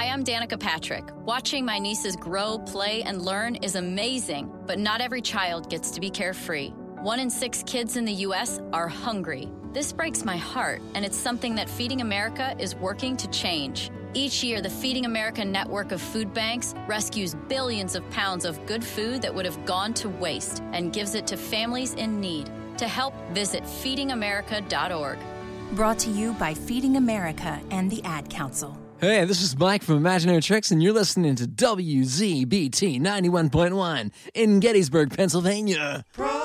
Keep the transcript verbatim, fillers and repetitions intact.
Hi, I'm Danica Patrick. Watching my nieces grow, play, and learn is amazing, but not every child gets to be carefree. One in six kids in the U S are hungry. This breaks my heart, and it's something that Feeding America is working to change. Each year, the Feeding America network of food banks rescues billions of pounds of good food that would have gone to waste and gives it to families in need. To help, visit feeding america dot org. Brought to you by Feeding America and the Ad Council. Hey, this is Mike from Imaginary Tricks, and you're listening to W Z B T ninety-one point one in Gettysburg, Pennsylvania. Pro